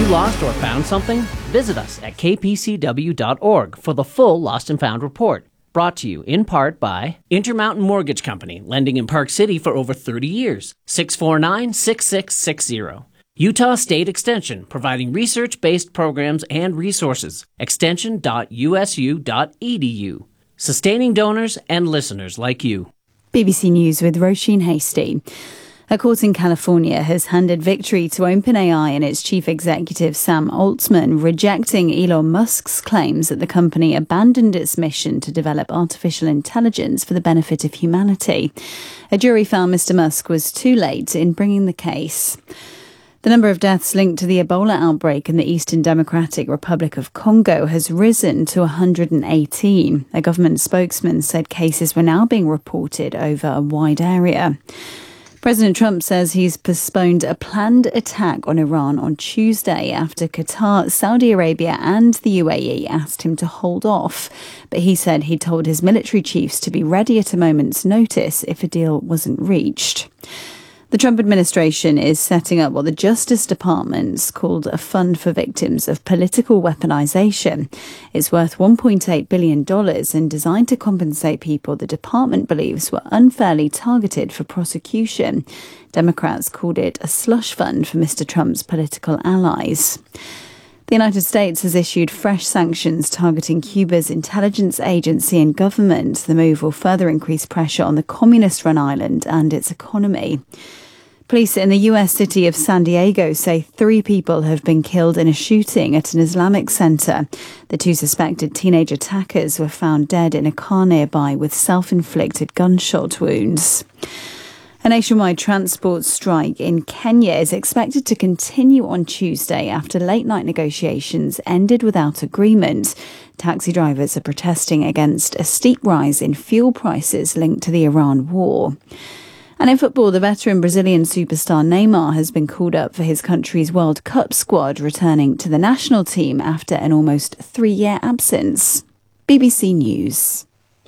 you lost or found something? Visit us at kpcw.org for the full Lost and Found report. Brought to you in part by Intermountain Mortgage Company, lending in Park City for over 30 years. 649-6660. Utah State Extension, providing research-based programs and resources. extension.usu.edu. Sustaining donors and listeners like you. BBC News with Roisin Hastie. A court in California has handed victory to OpenAI and its chief executive Sam Altman, rejecting Elon Musk's claims that the company abandoned its mission to develop artificial intelligence for the benefit of humanity. A jury found Mr. Musk was too late in bringing the case. The number of deaths linked to the Ebola outbreak in the Eastern Democratic Republic of Congo has risen to 118. A government spokesman said cases were now being reported over a wide area. President Trump says he's postponed a planned attack on Iran on Tuesday after Qatar, Saudi Arabia and the UAE asked him to hold off. But he said he told his military chiefs to be ready at a moment's notice if a deal wasn't reached. The Trump administration is setting up what the Justice Department's called a fund for victims of political weaponization. It's worth $1.8 billion and designed to compensate people the department believes were unfairly targeted for prosecution. Democrats called it a slush fund for Mr. Trump's political allies. The United States has issued fresh sanctions targeting Cuba's intelligence agency and government. The move will further increase pressure on the communist-run island and its economy. Police in the U.S. city of San Diego say 3 people have been killed in a shooting at an Islamic center. The 2 suspected teenage attackers were found dead in a car nearby with self-inflicted gunshot wounds. A nationwide transport strike in Kenya is expected to continue on Tuesday after late-night negotiations ended without agreement. Taxi drivers are protesting against a steep rise in fuel prices linked to the Iran war. And in football, the veteran Brazilian superstar Neymar has been called up for his country's World Cup squad, returning to the national team after an almost 3-year absence. BBC News.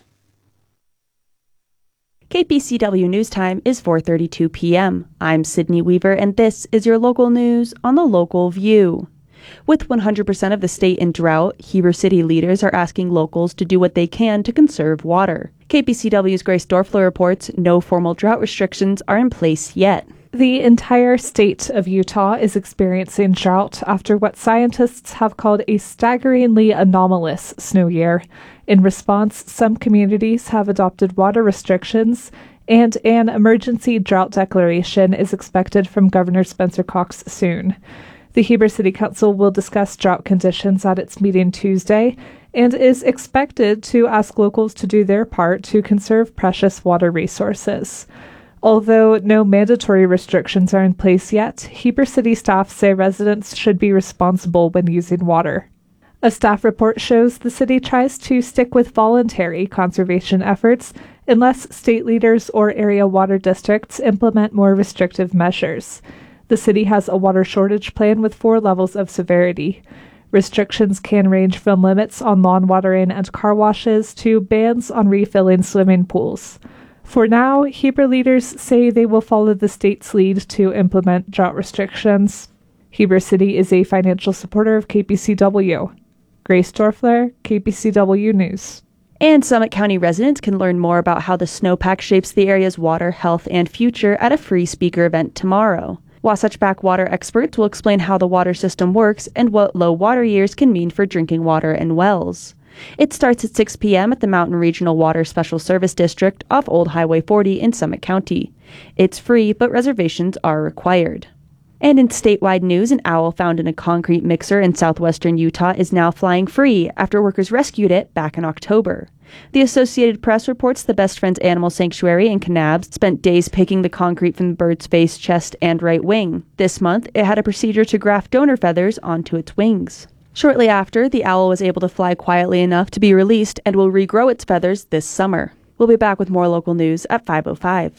KPCW News Time is 4:32 p.m. I'm Sydney Weaver, and this is your local news on the Local View. With 100% of the state in drought, Heber City leaders are asking locals to do what they can to conserve water. KPCW's Grace Dorfler reports no formal drought restrictions are in place yet. The entire state of Utah is experiencing drought after what scientists have called a staggeringly anomalous snow year. In response, some communities have adopted water restrictions, and an emergency drought declaration is expected from Governor Spencer Cox soon. The Heber City Council will discuss drought conditions at its meeting Tuesday and is expected to ask locals to do their part to conserve precious water resources. Although no mandatory restrictions are in place yet, Heber City staff say residents should be responsible when using water. A staff report shows the city tries to stick with voluntary conservation efforts unless state leaders or area water districts implement more restrictive measures. The city has a water shortage plan with 4 levels of severity. Restrictions can range from limits on lawn watering and car washes to bans on refilling swimming pools. For now, Heber leaders say they will follow the state's lead to implement drought restrictions. Heber City is a financial supporter of KPCW. Grace Dorfler, KPCW News. And Summit County residents can learn more about how the snowpack shapes the area's water, health, and future at a free speaker event tomorrow. Wasatch Backwater experts will explain how the water system works and what low water years can mean for drinking water and wells. It starts at 6 p.m. at the Mountain Regional Water Special Service District off Old Highway 40 in Summit County. It's free, but reservations are required. And in statewide news, an owl found in a concrete mixer in southwestern Utah is now flying free after workers rescued it back in October. The Associated Press reports the Best Friends Animal Sanctuary in Kanab spent days picking the concrete from the bird's face, chest, and right wing. This month, it had a procedure to graft donor feathers onto its wings. Shortly after, the owl was able to fly quietly enough to be released and will regrow its feathers this summer. We'll be back with more local news at 5:05.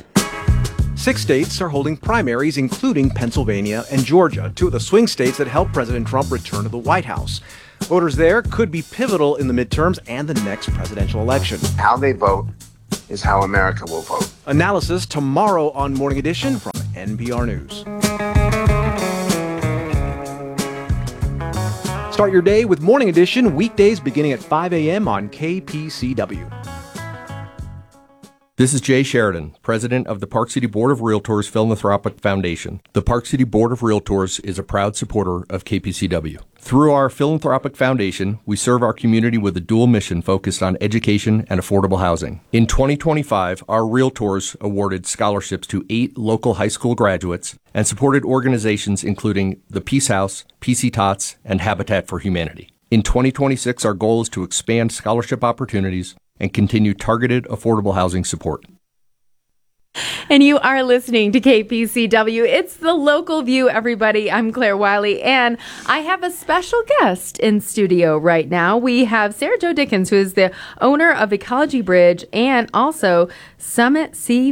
6 states are holding primaries, including Pennsylvania and Georgia, 2 of the swing states that helped President Trump return to the White House. Voters there could be pivotal in the midterms and the next presidential election. How they vote is how America will vote. Analysis tomorrow on Morning Edition from NPR News. Start your day with Morning Edition, weekdays beginning at 5 a.m. on KPCW. This is Jay Sheridan, president of the Park City Board of Realtors Philanthropic Foundation. The Park City Board of Realtors is a proud supporter of KPCW. Through our philanthropic foundation, we serve our community with a dual mission focused on education and affordable housing. In 2025, our realtors awarded scholarships to 8 local high school graduates and supported organizations including the Peace House, PC Tots, and Habitat for Humanity. In 2026, our goal is to expand scholarship opportunities and continue targeted affordable housing support. And you are listening to KPCW. It's the local view, everybody. I'm Claire Wiley, and I have a special guest in studio right now. We have Sarah Jo Dickens, who is the owner of Ecology Bridge and also Summit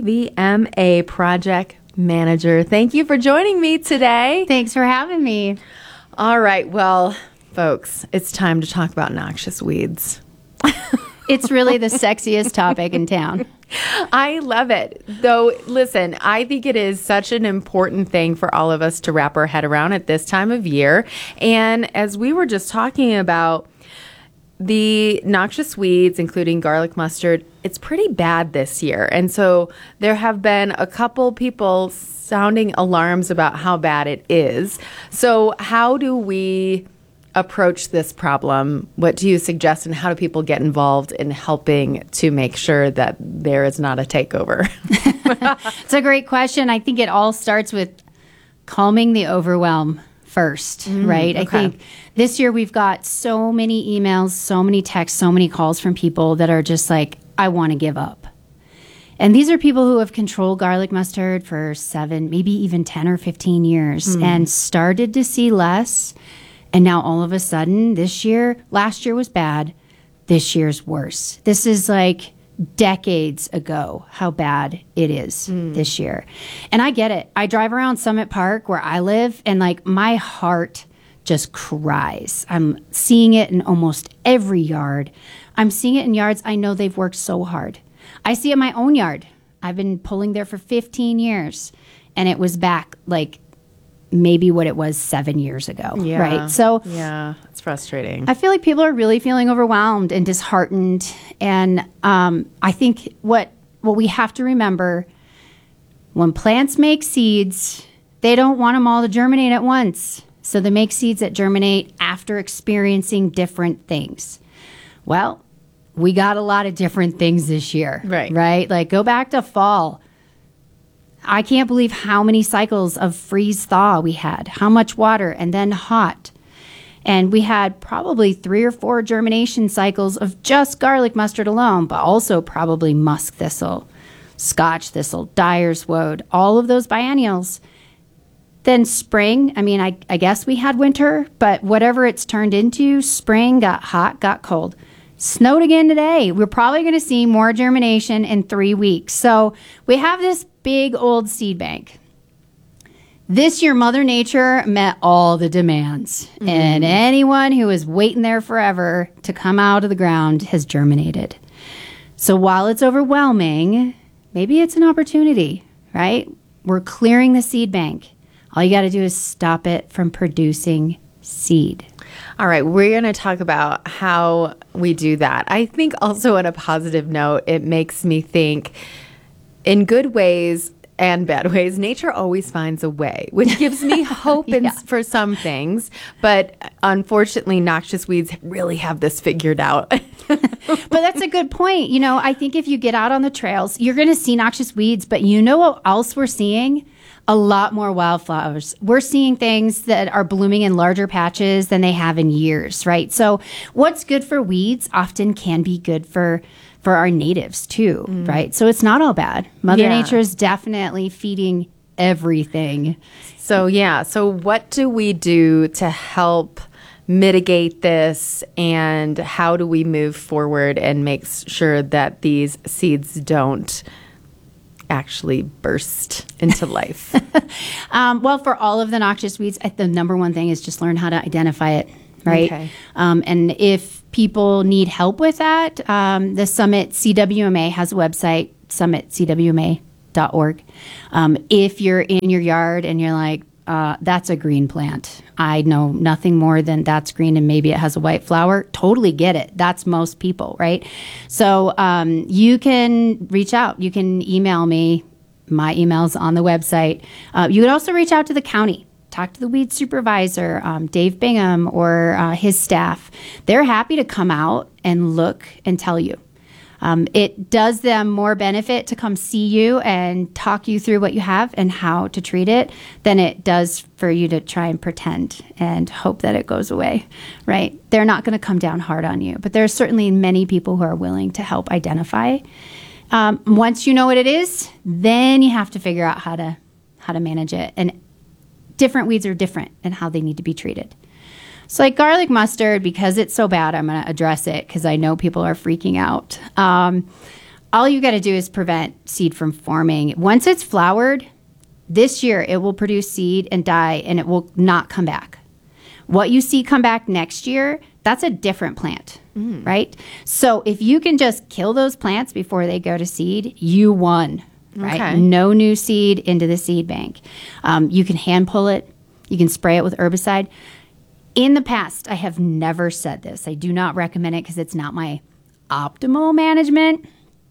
CVMA project manager. Thank you for joining me today. Thanks for having me. All right. Well, folks, it's time to talk about noxious weeds. It's really the sexiest topic in town. I love it. Though, listen, I think it is such an important thing for all of us to wrap our head around at this time of year. And as we were just talking about the noxious weeds, including garlic mustard, it's pretty bad this year. And so there have been a couple people sounding alarms about how bad it is. So how do we approach this problem? What do you suggest, and how do people get involved in helping to make sure that there is not a takeover? It's a great question. I think it all starts with calming the overwhelm first, right? Okay. I think this year we've got so many emails, so many texts, so many calls from people that are just like, I want to give up. And these are people who have controlled garlic mustard for 7, maybe even 10 or 15 years and started to see less. And now all of a sudden last year was bad. This year's worse. This is like decades ago how bad it is this year. And I get it. I drive around Summit Park where I live and like my heart just cries. I'm seeing it in almost every yard. I'm seeing it in yards I know they've worked so hard. I see it in my own yard. I've been pulling there for 15 years and it was back like maybe what it was 7 years ago, right? So yeah, it's frustrating. I feel like people are really feeling overwhelmed and disheartened. And I think what we have to remember, when plants make seeds, they don't want them all to germinate at once. So they make seeds that germinate after experiencing different things. Well, we got a lot of different things this year, right? Like go back to fall. I can't believe how many cycles of freeze thaw we had, how much water, and then hot. And we had probably 3 or 4 germination cycles of just garlic mustard alone, but also probably musk thistle, scotch thistle, dyer's woad, all of those biennials. Then spring, I mean, I guess we had winter, but whatever it's turned into, spring got hot, got cold. Snowed again today. We're probably going to see more germination in 3 weeks. So we have this big old seed bank. This year, Mother Nature met all the demands, and anyone who was waiting there forever to come out of the ground has germinated. So while it's overwhelming, maybe it's an opportunity, right? We're clearing the seed bank. All you got to do is stop it from producing seed. All right, we're going to talk about how we do that. I think also on a positive note, it makes me think in good ways and bad ways, nature always finds a way, which gives me hope for some things. But unfortunately, noxious weeds really have this figured out. But that's a good point. You know, I think if you get out on the trails, you're going to see noxious weeds. But you know what else we're seeing? A lot more wildflowers. We're seeing things that are blooming in larger patches than they have in years, right? So what's good for weeds often can be good for our natives too, right? So it's not all bad. Mother Nature is definitely feeding everything. So what do we do to help mitigate this, and how do we move forward and make sure that these seeds don't actually burst into life? Well, for all of the noxious weeds, the number one thing is just learn how to identify it, right? Okay. And if people need help with that, the Summit CWMA has a website, summitcwma.org. If you're in your yard and you're like, that's a green plant. I know nothing more than that's green and maybe it has a white flower. Totally get it. That's most people, right? So you can reach out. You can email me. My email's on the website. You can also reach out to the county. Talk to the weed supervisor, Dave Bingham, or his staff. They're happy to come out and look and tell you. It does them more benefit to come see you and talk you through what you have and how to treat it than it does for you to try and pretend and hope that it goes away, right? They're not going to come down hard on you, but there are certainly many people who are willing to help identify. Once you know what it is, then you have to figure out how to manage it. And different weeds are different in how they need to be treated. So like garlic mustard, because it's so bad, I'm going to address it because I know people are freaking out. All you got to do is prevent seed from forming. Once it's flowered, this year it will produce seed and die, and it will not come back. What you see come back next year, that's a different plant, right? So if you can just kill those plants before they go to seed, you won, right? Okay. No new seed into the seed bank. You can hand pull it. You can spray it with herbicide. In the past, I have never said this. I do not recommend it because it's not my optimal management.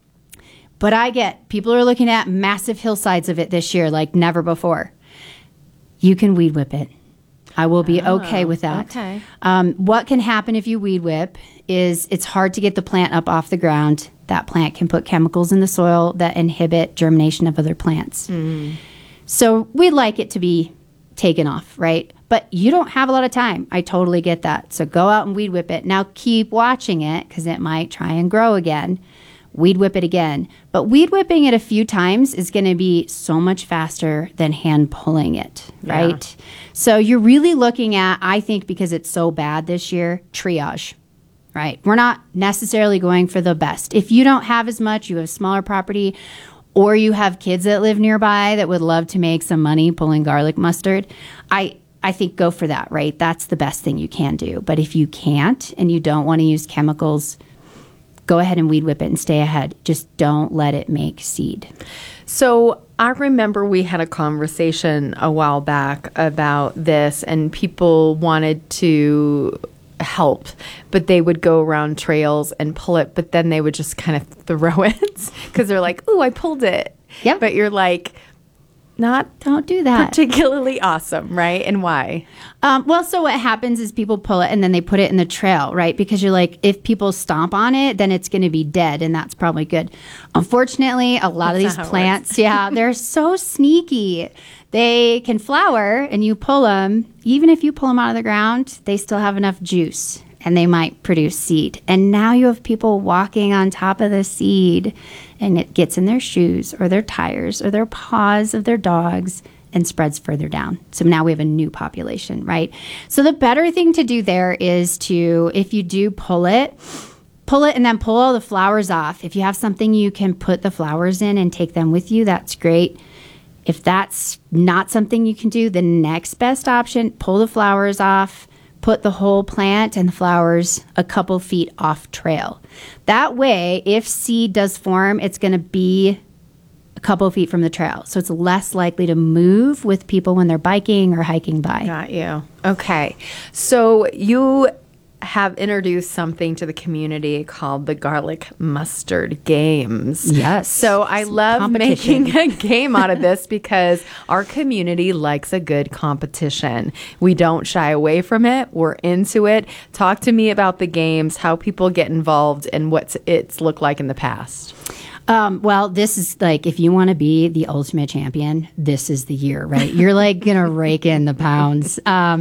But I get people are looking at massive hillsides of it this year like never before. You can weed whip it. I will be okay with that. Okay. What can happen if you weed whip is it's hard to get the plant up off the ground. That plant can put chemicals in the soil that inhibit germination of other plants. So we'd like it to be taken off, right? But you don't have a lot of time. I totally get that. So go out and weed whip it. Now keep watching it because it might try and grow again. Weed whip it again. But weed whipping it a few times is going to be so much faster than hand pulling it, right? Yeah. So you're really looking at, I think because it's so bad this year, triage, right? We're not necessarily going for the best. If you don't have as much, you have smaller property, or you have kids that live nearby that would love to make some money pulling garlic mustard, I think go for that, right? That's the best thing you can do. But if you can't and you don't want to use chemicals, go ahead and weed whip it and stay ahead. Just don't let it make seed. So I remember we had a conversation a while back about this, and people wanted to help, but they would go around trails and pull it, but then they would just kind of throw it because they're like, "Ooh, I pulled it." Yep. But you're like, don't do that. Particularly awesome, right? And why? Well, so what happens is people pull it and then they put it in the trail, right? Because you're like, if people stomp on it, then it's going to be dead, and that's probably good. Unfortunately, a lot of these plants, they're so sneaky. They can flower, and you pull them. Even if you pull them out of the ground, they still have enough juice, and they might produce seed. And now you have people walking on top of the seed, and it gets in their shoes or their tires or their paws of their dogs and spreads further down. So now we have a new population, right? So the better thing to do there is to, if you do pull it and then pull all the flowers off. If you have something you can put the flowers in and take them with you, that's great. If that's not something you can do, the next best option, pull the flowers off, put the whole plant and the flowers a couple feet off trail. That way, if seed does form, it's going to be a couple feet from the trail. So it's less likely to move with people when they're biking or hiking by. Got you. Okay. So you have introduced something to the community called the Garlic Mustard Games. Yes. So I love making a game out of this because our community likes a good competition. We don't shy away from it. We're into it. Talk to me about the games, how people get involved, and what it's looked like in the past. Well, this is like, if you want to be the ultimate champion, this is the year, right? You're like going to rake in the pounds.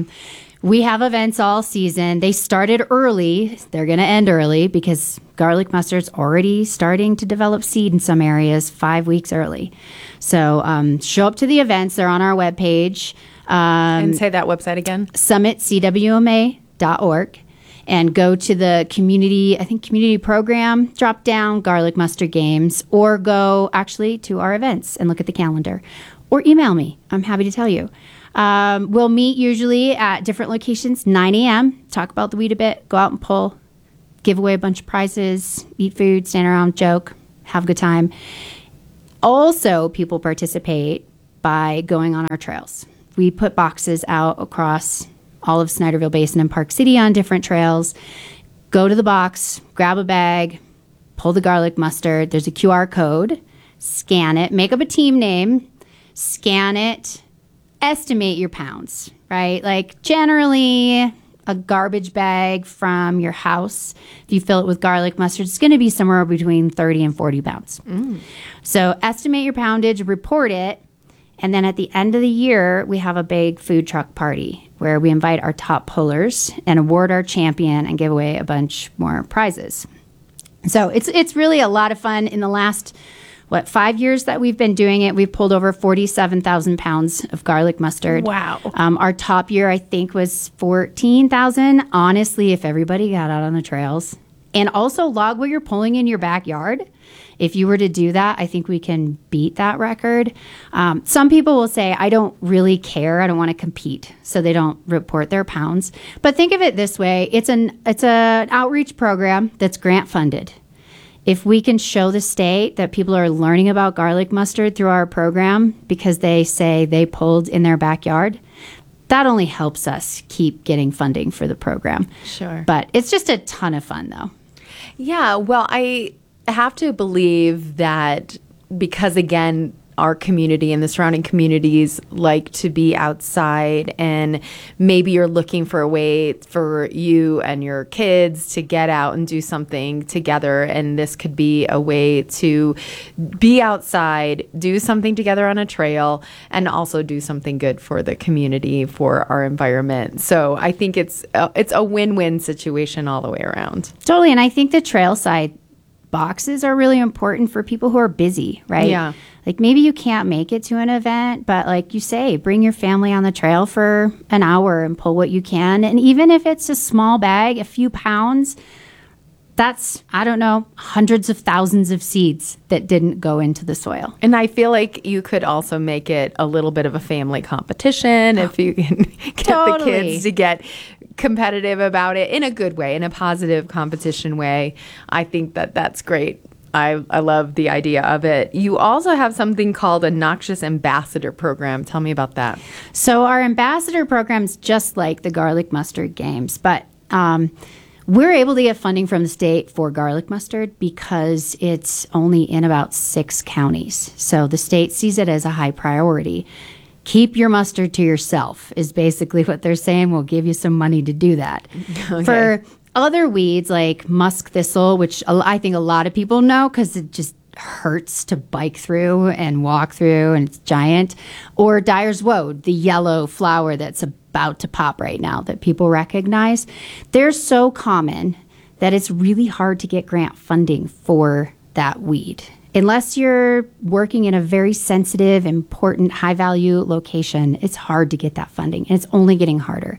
We have events all season. They started early. They're going to end early because garlic mustard's already starting to develop seed in some areas 5 weeks early. So show up to the events. They're on our webpage. And say that website again. SummitCWMA.org. And go to the community program, drop down Garlic Mustard Games, or go actually to our events and look at the calendar. Or email me. I'm happy to tell you. We'll meet usually at different locations, 9 a.m., talk about the weed a bit, go out and pull, give away a bunch of prizes, eat food, stand around, joke, have a good time. Also, people participate by going on our trails. we put boxes out across all of Snyderville Basin and Park City on different trails. Go to the box, grab a bag, pull the garlic mustard. There's a QR code. Scan it. Make up a team name. Scan it. Estimate your pounds, right? Like generally a garbage bag from your house, if you fill it with garlic mustard, it's going to be somewhere between 30 and 40 pounds. So estimate your poundage, report it, and then at the end of the year, we have a big food truck party where we invite our top pullers and award our champion and give away a bunch more prizes. So it's really a lot of fun. In the last 5 years that we've been doing it, we've pulled over 47,000 pounds of garlic mustard. Wow. Our top year, I think, was 14,000. Honestly, if everybody got out on the trails and also log what you're pulling in your backyard, if you were to do that, I think we can beat that record. Some people will say, I don't really care. I don't want to compete. So they don't report their pounds. But think of it this way. It's an outreach program that's grant funded. If we can show the state that people are learning about garlic mustard through our program because they say they pulled in their backyard, that only helps us keep getting funding for the program. Sure. But it's just a ton of fun, though. Yeah, well, I have to believe that because, again, our community and the surrounding communities like to be outside, and maybe you're looking for a way for you and your kids to get out and do something together, and this could be a way to be outside, do something together on a trail, and also do something good for the community, for our environment. So I think it's a win-win situation all the way around. Totally, and I think the trail side boxes are really important for people who are busy, right? Yeah. Like maybe you can't make it to an event, but like you say, bring your family on the trail for an hour and pull what you can. And even if it's a small bag, a few pounds, that's, I don't know, hundreds of thousands of seeds that didn't go into the soil. And I feel like you could also make it a little bit of a family competition if you can get the kids to get competitive about it in a good way, in a positive competition way. I think that that's great. I love the idea of it. You also have something called a Noxious Ambassador Program. Tell me about that. So our ambassador program's just like the garlic mustard games, but we're able to get funding from the state for garlic mustard because it's only in about 6 counties. So the state sees it as a high priority. Keep your mustard to yourself is basically what they're saying. We'll give you some money to do that. Okay. For other weeds like musk thistle, which I think a lot of people know because it just hurts to bike through and walk through and it's giant, or Dyer's Woad, the yellow flower that's about to pop right now that people recognize, they're so common that it's really hard to get grant funding for that weed. Unless you're working in a very sensitive, important, high-value location, it's hard to get that funding, and it's only getting harder.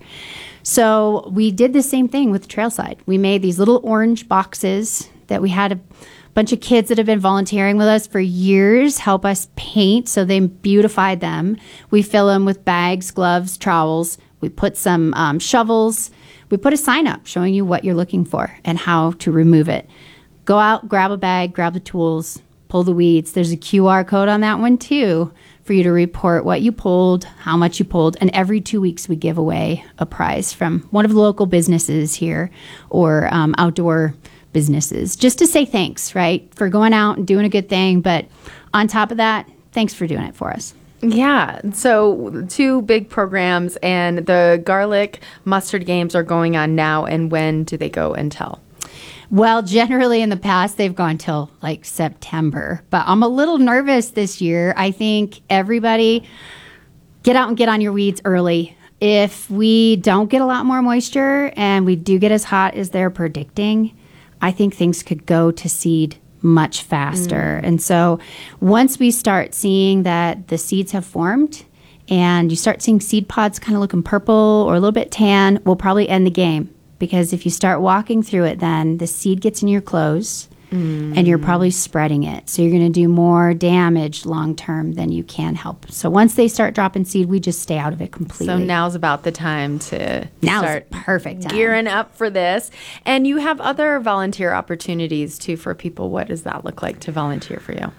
So we did the same thing with Trailside. We made these little orange boxes that we had a bunch of kids that have been volunteering with us for years help us paint, so they beautified them. We fill them with bags, gloves, trowels. We put some shovels. We put a sign up showing you what you're looking for and how to remove it. Go out, grab a bag, grab the tools, pull the weeds. There's a QR code on that one too for you to report what you pulled, how much you pulled, and every 2 weeks we give away a prize from one of the local businesses here or outdoor businesses, just to say thanks, right, for going out and doing a good thing. But on top of that, thanks for doing it for us. Yeah. So 2 big programs, and the garlic mustard games are going on now. And when do they go until? Well, generally in the past, they've gone till like September, but I'm a little nervous this year. I think everybody get out and get on your weeds early. If we don't get a lot more moisture and we do get as hot as they're predicting, I think things could go to seed much faster. And so once we start seeing that the seeds have formed and you start seeing seed pods kind of looking purple or a little bit tan, we'll probably end the game. Because if you start walking through it, then the seed gets in your clothes and you're probably spreading it. So you're going to do more damage long term than you can help. So once they start dropping seed, we just stay out of it completely. So now's about the time to start perfect time. Gearing up for this. And you have other volunteer opportunities too for people. What does that look like to volunteer for you?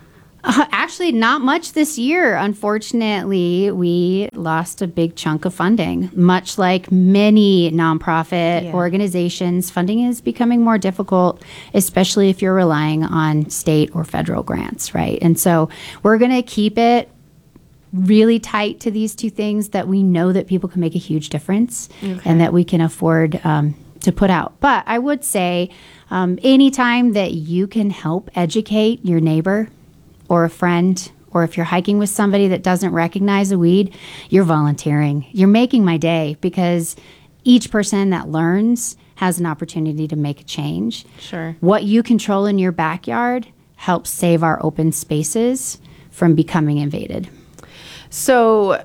Actually, not much this year. Unfortunately, we lost a big chunk of funding. Much like many nonprofit organizations, funding is becoming more difficult, especially if you're relying on state or federal grants, right? And so we're going to keep it really tight to these two things that we know that people can make a huge difference and that we can afford to put out. But I would say anytime that you can help educate your neighbor or a friend, or if you're hiking with somebody that doesn't recognize a weed, you're volunteering. You're making my day, because each person that learns has an opportunity to make a change. Sure. What you control in your backyard helps save our open spaces from becoming invaded. So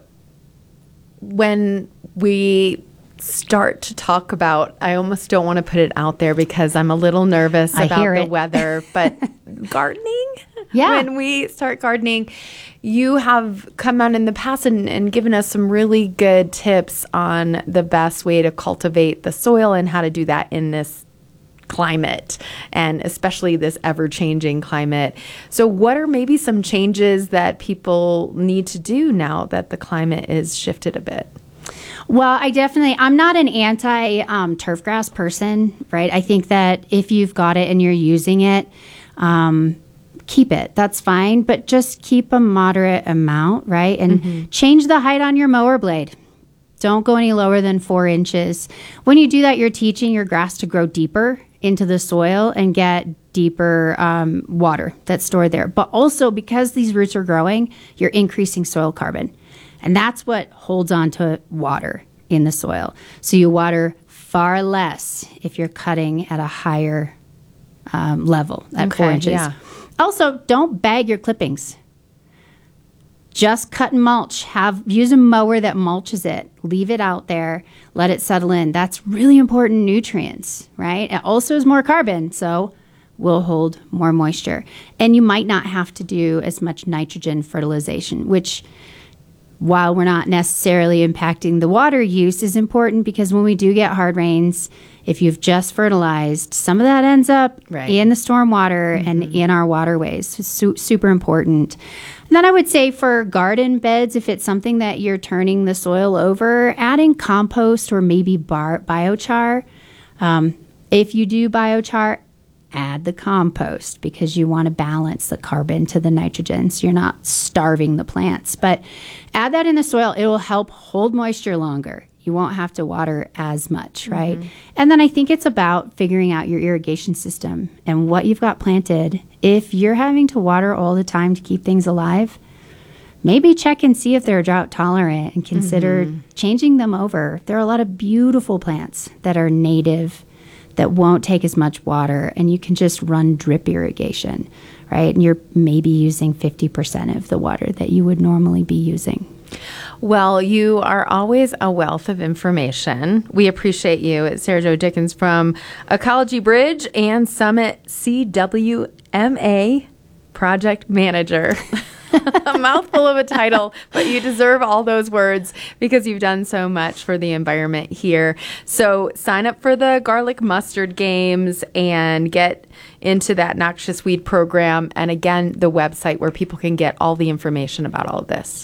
when we start to talk about, I almost don't want to put it out there because I'm a little nervous about the weather, but gardening? Yeah. When we start gardening, you have come out in the past and given us some really good tips on the best way to cultivate the soil and how to do that in this climate, and especially this ever-changing climate. So what are maybe some changes that people need to do now that the climate is shifted a bit? Well, I'm not an anti-turf grass person, right? I think that if you've got it and you're using it, keep it. That's fine, but just keep a moderate amount, right? And change the height on your mower blade. Don't go any lower than 4 inches. When you do that, you're teaching your grass to grow deeper into the soil and get deeper water that's stored there. But also, because these roots are growing, you're increasing soil carbon. And that's what holds on to water in the soil. So you water far less if you're cutting at a higher level at 4 inches. Yeah. Also, don't bag your clippings. Just cut and mulch. Use a mower that mulches it. Leave it out there. Let it settle in. That's really important nutrients, right? It also is more carbon, so will hold more moisture. And you might not have to do as much nitrogen fertilization, which, while we're not necessarily impacting the water use, is important, because when we do get hard rains, if you've just fertilized, some of that ends up in the stormwater and in our waterways. It's super important. And then I would say for garden beds, if it's something that you're turning the soil over, adding compost or maybe biochar. If you do biochar, add the compost, because you want to balance the carbon to the nitrogen so you're not starving the plants. But add that in the soil. It will help hold moisture longer. You won't have to water as much, right? And then I think it's about figuring out your irrigation system and what you've got planted. If you're having to water all the time to keep things alive, maybe check and see if they're drought tolerant and consider changing them over. There are a lot of beautiful plants that are native that won't take as much water, and you can just run drip irrigation, right? And you're maybe using 50% of the water that you would normally be using. Well, you are always a wealth of information. We appreciate you. It's Sarah Jo Dickens from Ecology Bridge and Summit CWMA Project Manager. A mouthful of a title, but you deserve all those words because you've done so much for the environment here. So sign up for the garlic mustard games and get into that noxious weed program. And again, the website where people can get all the information about all of this.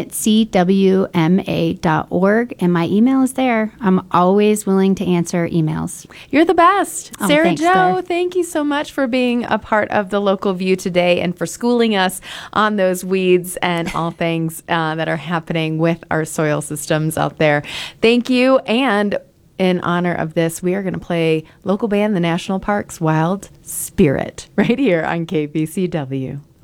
SummitCWMA.org. And my email is there. I'm always willing to answer emails. You're the best. Oh, Sarah thanks, Jo, Claire. thank you so much for being a part of the Local View today and for schooling us on those weeds and all things that are happening with our soil systems out there. Thank you. And in honor of this, we are going to play local band, the National Parks Wild Spirit, right here on KPCW.